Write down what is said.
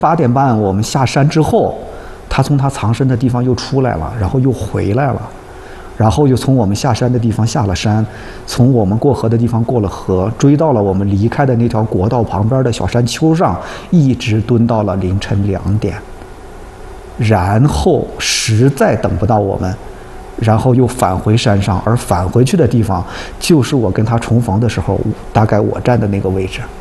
8点半我们下山之后，他从他藏身的地方又出来了，然后又回来了，然后又从我们下山的地方下了山，从我们过河的地方过了河，追到了我们离开的那条国道旁边的小山丘上，一直蹲到了凌晨2点。然后实在等不到我们，然后又返回山上，而返回去的地方就是我跟他重逢的时候，大概我站的那个位置。